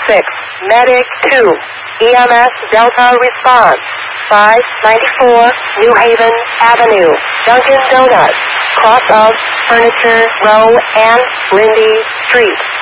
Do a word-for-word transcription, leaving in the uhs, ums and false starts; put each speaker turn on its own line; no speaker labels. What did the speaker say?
six, Medic two, E M S Delta Response, five ninety-four New Haven Avenue, Dunkin' Donuts, cross of Furniture Row and Lindy Street.